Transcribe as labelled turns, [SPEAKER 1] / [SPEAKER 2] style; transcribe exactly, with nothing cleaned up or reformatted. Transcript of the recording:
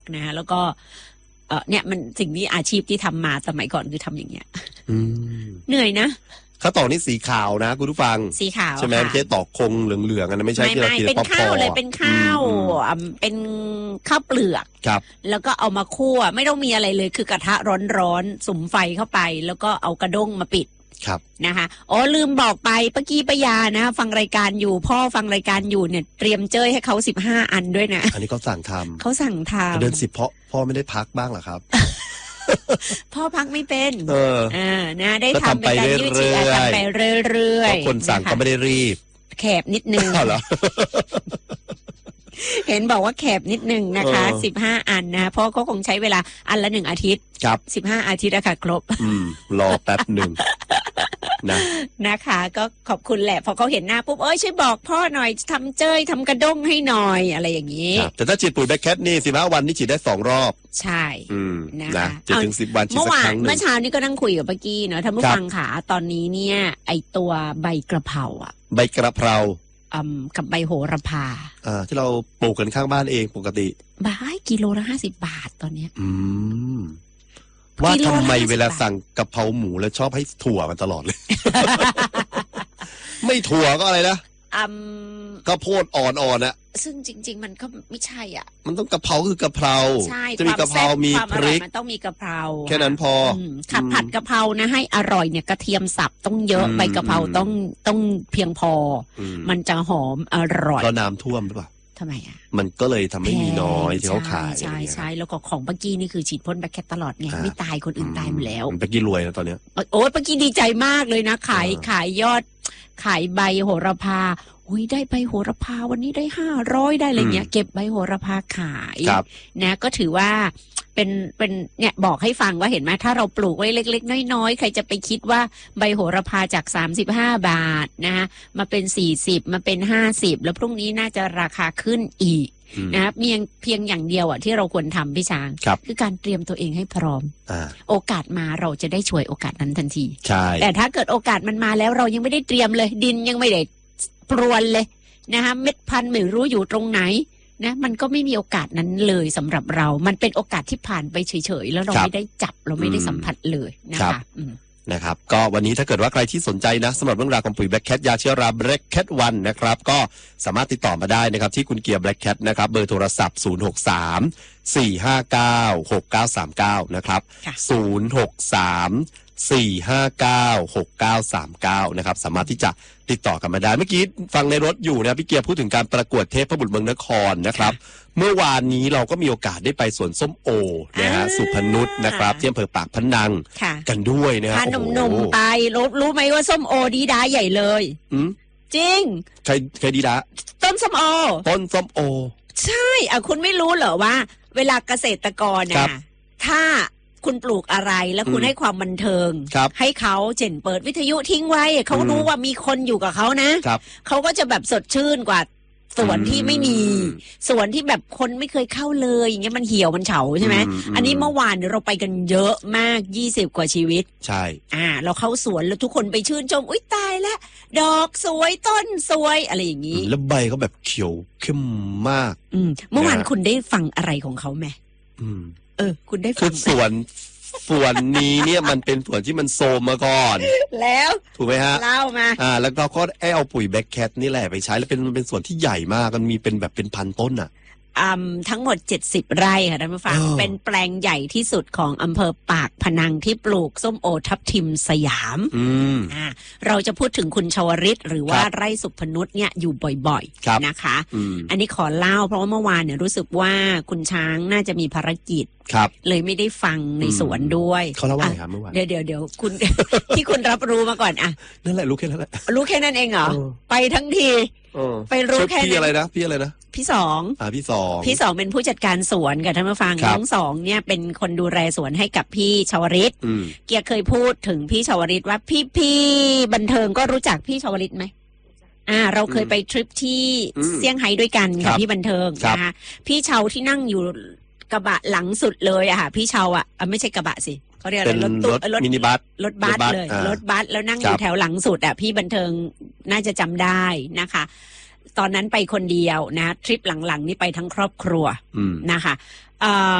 [SPEAKER 1] นะแล้วก็เออเนี่ยมันสิ่งที่อาชีพที่ทำมาสมัยก่อนคือทำอย่างเงี้ยเหนื่อยนะ
[SPEAKER 2] ข้าวตอกนี่สีขาวนะคุณผู้ฟัง
[SPEAKER 1] สีขาว
[SPEAKER 2] ใช่ไหมไม่ใช่ตอกคงเหลืองๆอันนั้นไม่ใช่ที่เรากิน
[SPEAKER 1] เป็นข้าวเลยเป็นข้าวเป็นข้าวเปลือก
[SPEAKER 2] ครับ
[SPEAKER 1] แล้วก็เอามาคั่วไม่ต้องมีอะไรเลยคือกระทะร้อนๆสุมไฟเข้าไปแล้วก็เอากระด้งมาปิด
[SPEAKER 2] ครับ
[SPEAKER 1] นะคะอ๋อลืมบอกไปปะกี้ปะยานะฟังรายการอยู่พ่อฟังรายการอยู่เนี่ยเตรียมเจ้ยให้เขาสิบห้าอันด้วยนะ
[SPEAKER 2] อันนี้เขาสั่งทำ
[SPEAKER 1] เขาสั่งทำ
[SPEAKER 2] เดินสิบเพราะพ่อไม่ได้พักบ้างเหรอครับ
[SPEAKER 1] พ่อพักไม่เป็น
[SPEAKER 2] เออ
[SPEAKER 1] อ่านะได้ทำไปการยืดเยื้อทำไปเรื่อย
[SPEAKER 2] ๆคนสั่งก็ไม่ได้รีบ
[SPEAKER 1] แคบนิดนึง
[SPEAKER 2] เหรอ
[SPEAKER 1] เห็นบอกว่าแคบนิดนึงนะคะสิบห้าอันนะเพราะเขาคงใช้เวลาอันละหนึ่งอาทิตย์
[SPEAKER 2] ครับ
[SPEAKER 1] สิบห้าอาทิตย์อะค่ะครบ
[SPEAKER 2] อืมรอแป๊บหนึ่งนะ
[SPEAKER 1] นะคะก็ขอบคุณแหละพอเขาเห็นหน้าปุ๊บเอ้ยช่วยบอกพ่อหน่อยทำเจ้ยทำกระด้งให้หน่อยอะไรอย่างนี้
[SPEAKER 2] แต่ถ้าฉีดปุ๋ยแบคแคทนี่สิบห้าวันนี่ฉีดได้สองรอบ
[SPEAKER 1] ใช่
[SPEAKER 2] นะเจ็ดถึงสิบวันฉีดสักครั้งนึง
[SPEAKER 1] เมื่อเช้านี้ก็นั่งคุยกับป้ากี้เนาะท่านผู้ฟังค่ะตอนนี้เนี่ยไอตัวใบกระเพราอ่ะ
[SPEAKER 2] ใบกระเพรา
[SPEAKER 1] อืมกับใบโหระพา
[SPEAKER 2] อ่าที่เราปลูกกันข้างบ้านเองปกติ
[SPEAKER 1] บ้ายกิโลละห้าสิบบาทตอนเนี้ย
[SPEAKER 2] อืมว่าทำไมเวลาสั่งกะเพราหมูแล้วชอบให้ถั่วมันตลอดเลย ไม่ถั่วก็อะไรนะ
[SPEAKER 1] อืม
[SPEAKER 2] ก็โพดอ่อนๆน่ะ
[SPEAKER 1] ซึ่งจริงๆมันก็ไม่ใช่อ่ะ
[SPEAKER 2] มันต้องกะเพราคือกะเพรา
[SPEAKER 1] จะ
[SPEAKER 2] มีกะเพรามีพริก
[SPEAKER 1] มันต้องมีกะเพรา
[SPEAKER 2] แค่นั้นพอ
[SPEAKER 1] ขัดผัดกะเพรานะให้อร่อยเนี่ยกระเทียมสับต้องเยอะใบกะเพราต้องต้องเพียงพอมันจะหอมอร่อย
[SPEAKER 2] เพราะน้ำท่วมหรือเปล่า
[SPEAKER 1] ทำไมอ่ะ
[SPEAKER 2] มันก็เลยทำให้มีน้อยที่เขาขาย
[SPEAKER 1] ใช่ใช่แล้วก็ของปักกี้นี่คือฉีดพ่นแบคแคทตลอดไงไม่ตายคนอื่นตายหมดแล้ว
[SPEAKER 2] ปักกี้รวยนะตอนเนี้ย
[SPEAKER 1] โอ้ยปักกี้ดีใจมากเลยนะขายขายยอดขายใบโหระพาอุ้ยได้ใบโหระพาวันนี้ได้ห้าร้อยได้อะไรเงี้ยเก็บใบโหระพาขายนะก็ถือว่าเป็นเป็นเนี่ยบอกให้ฟังว่าเห็นไหมถ้าเราปลูกไว้เล็กๆน้อยๆใครจะไปคิดว่าใบโหระพาจากสามสิบห้าบาทนะมาเป็นสี่สิบมาเป็นห้าสิบแล้วพรุ่งนี้น่าจะราคาขึ้นอีกนะเพียงเพียงอย่างเดียวอ่ะที่เราควรทำพี่ช้างคือการเตรียมตัวเองให้พร้อมโอกาสมาเราจะได้ช่วยโอกาสนั้นทันทีแต่ถ้าเกิดโอกาสมันมาแล้วเรายังไม่ได้เตรียมเลยดินยังไม่ได้ปรวนเลยนะคะเม็ดพันธุ์ไม่รู้อยู่ตรงไหนนะมันก็ไม่มีโอกาสนั้นเลยสำหรับเรามันเป็นโอกาสที่ผ่านไปเฉยๆแล้วเราไม่ได้จับเราไม่ได้สัมผัสเลยนะคะ
[SPEAKER 2] นะครับก็วันนี้ถ้าเกิดว่าใครที่สนใจนะสำหรับเรื่องราวของปุ๋ยแบล็คแคทยาเชื้อราแบล็คแคทวันนะครับก็สามารถติดต่อมาได้นะครับที่คุณเกียร์แบล็คแคทนะครับเบอร์โทรศัพท์ศูนย์ หก สาม สี่ ห้า เก้า หก เก้า สาม เก้านะครับศูนย์ หก สาม สี่ ห้า เก้า หก เก้า สาม เก้านะครับสามารถที่จะติดต่อกันมาได้เมื่อกี้ฟังในรถอยู่นะพี่เกียร์พูดถึงการประกวดเทพบุตรเมืองนครนะครับเมื่อวานนี้เราก็มีโอกาสได้ไปสวนส้มโอนะฮะสุพนุชนะครับที่อำเภอปากพนังกันด้วยนะฮะ
[SPEAKER 1] พาหนุ่มๆไปรู้รู้ไหมว่าส้มโอดีดาใหญ่เลยจริง
[SPEAKER 2] ใครใครดีดา
[SPEAKER 1] ต้นส้มโอ
[SPEAKER 2] ต้นส้มโอ
[SPEAKER 1] ใช่อ่ะคุณไม่รู้เหรอว่าเวลาเกษตรกรน่ะถ้าคุณปลูกอะไรแล้วคุณให้ความบันเทิงให้เขาเช่นเปิดวิทยุทิ้งไว้เขารู้ว่ามีคนอยู่กับเขานะเขาก็จะแบบสดชื่นกว่าสวนที่ไม่มีสวนที่แบบคนไม่เคยเข้าเลยอย่างเงี้ยมันเหี่ยวมันเฉาใช่ไหมอันนี้เมื่อวานเราไปกันเยอะมากยี่สิบกว่าชีวิต
[SPEAKER 2] ใช่
[SPEAKER 1] อ่าเราเข้าสวนแล้วทุกคนไปชื่นชมอุ๊ยตายแล้วดอกสวยต้นสวยอะไรอย่างงี้
[SPEAKER 2] แล้วใบเขาแบบเขียวเข้มมาก
[SPEAKER 1] อืมเมื่อวานคุณได้ฟังอะไรของเขาไหม
[SPEAKER 2] อืม
[SPEAKER 1] เออคุณได้ฟัง
[SPEAKER 2] คือสวนส่วนนี้เนี่ยมันเป็นส่วนที่มันโซมมาก่อน
[SPEAKER 1] แล้ว
[SPEAKER 2] ถูกไหมฮะ
[SPEAKER 1] เล่ามา
[SPEAKER 2] อ่าแล้วเราก็เอาปุ๋ยแบล็คแคทนี่แหละไปใช้แล้วเป็นมันเป็นส่วนที่ใหญ่มากมันมีเป็นแบบเป็นพันต้นอ่ะ
[SPEAKER 1] อืมทั้งหมดเจ็ดสิบไร่ค่ะท่านผู้ฟังเป็นแปลงใหญ่ที่สุดของอำเภอปากพนังที่ปลูกส้มโอทับทิมสยาม
[SPEAKER 2] อืม
[SPEAKER 1] อ่าเราจะพูดถึงคุณชวริตหรือว่าไร่สุพนุชเนี่ยอยู่บ่อยๆนะคะอันนี้ขอเล่าเพราะว่าเมื่อวานเนี่ยรู้สึกว่าคุณช้างน่าจะมีภารกิจเลยไม่ได้ฟังในสวนด้วย
[SPEAKER 2] เขาเล่าว่าไงครับเมื่อวาน
[SPEAKER 1] เดี๋ยวเดี๋ยวเดี๋ยวคุณ ที่คุณรับรู้มาก่อนอ่ะ
[SPEAKER 2] นั่นแหละรู้แค่นั้นแหละ
[SPEAKER 1] รู้แค่นั้นเองเหรอไปทั้งทีไปรู้แค่
[SPEAKER 2] พี่อะไรนะพี่อะไรนะ
[SPEAKER 1] พี่สอง
[SPEAKER 2] อ่าพี่สอง
[SPEAKER 1] พี่สองเป็นผู้จัดการสวนกับท่านผู้ฟังน้องสองเนี่ยเป็นคนดูแลสวนให้กับพี่ชวริตเกียร์เคยพูดถึงพี่ชวริตว่าพี่พี่บันเทิงก็รู้จักพี่ชวริตไหมอ่าเราเคยไปทริปที่เซี่ยงไฮ้ด้วยกันกับพี่บันเทิงนะคะพี่เชาที่นั่งอยู่กระบะหลังสุดเลยอะค่ะพี่เชาอะไม่ใช่กระบะสิเขาเรียกอะไร
[SPEAKER 2] รถตู้รถมินิบัส
[SPEAKER 1] รถบัสเลยรถบัสแล้วนั่งอยู่แถวหลังสุดอะพี่บันเทิงน่าจะจำได้นะคะตอนนั้นไปคนเดียวนะทริปหลังๆนี่ไปทั้งครอบครัวนะคะเอ่อ